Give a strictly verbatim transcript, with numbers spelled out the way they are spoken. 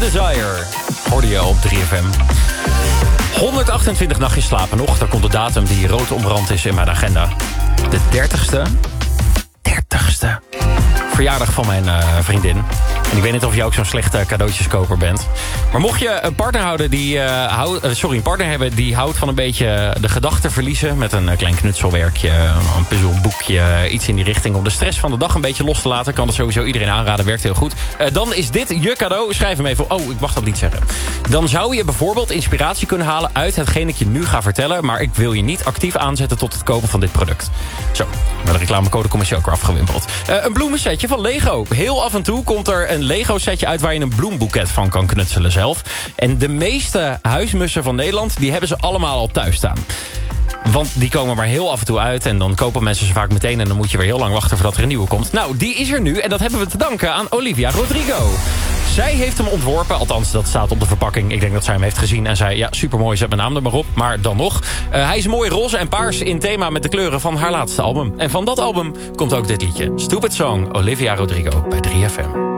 Desire. Hoorde je op drie F M. honderdachtentwintig nachtjes slapen nog. Daar komt de datum die rood omrand is in mijn agenda. De dertigste. dertigste. Verjaardag van mijn uh, vriendin. En ik weet niet of je ook zo'n slechte cadeautjeskoper bent. Maar mocht je een partner houden die, uh, hou, uh, sorry, een partner hebben die houdt van een beetje de gedachten verliezen, met een uh, klein knutselwerkje, een puzzelboekje, iets in die richting, om de stress van de dag een beetje los te laten, kan dat sowieso iedereen aanraden, werkt heel goed. Uh, dan is dit je cadeau. Schrijf hem even. Oh, ik mag dat niet zeggen. Dan zou je bijvoorbeeld inspiratie kunnen halen uit hetgeen ik je nu ga vertellen, maar ik wil je niet actief aanzetten tot het kopen van dit product. Zo, met de reclamecodecommissie ook weer afgewimpeld. Uh, een bloemensetje van Lego. Heel af en toe komt er een Lego setje uit waar je een bloemboeket van kan knutselen zelf. En de meeste huismussen van Nederland, die hebben ze allemaal al thuis staan. Want die komen maar heel af en toe uit en dan kopen mensen ze vaak meteen en dan moet je weer heel lang wachten voordat er een nieuwe komt. Nou, die is er nu en dat hebben we te danken aan Olivia Rodrigo. Zij heeft hem ontworpen, althans dat staat op de verpakking. Ik denk dat zij hem heeft gezien en zei, ja, supermooi, zet mijn naam er maar op. Maar dan nog, uh, hij is mooi roze en paars in thema met de kleuren van haar laatste album. En van dat album komt ook dit liedje. Stupid Song, Olivia Rodrigo bij drie F M.